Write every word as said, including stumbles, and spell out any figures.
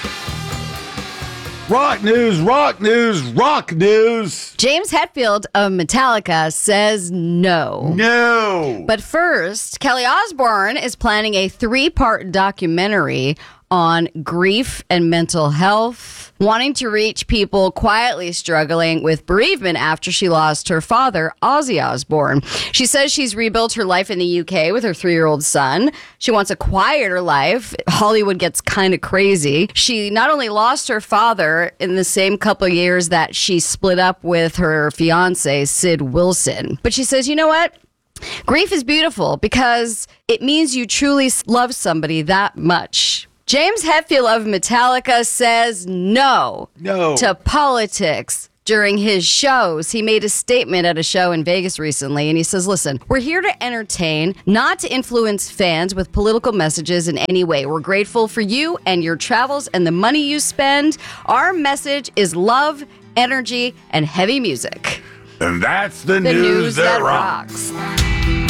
Rock news, rock news, rock news. James Hetfield of Metallica says no. No. But first, Kelly Osbourne is planning a three-part documentary on grief and mental health, wanting to reach people quietly struggling with bereavement after she lost her father, Ozzy Osbourne. She says she's rebuilt her life in the U K with her three-year-old son. She wants a quieter life. Hollywood gets kind of crazy. She not only lost her father in the same couple of years that she split up with her fiance, Sid Wilson, but she says, you know what? Grief is beautiful because it means you truly love somebody that much. James Hetfield of Metallica says no, no to politics during his shows. He made a statement at a show in Vegas recently, and he says, listen, we're here to entertain, not to influence fans with political messages in any way. We're grateful for you and your travels and the money you spend. Our message is love, energy, and heavy music. And that's the, The news, news that, that rocks. rocks.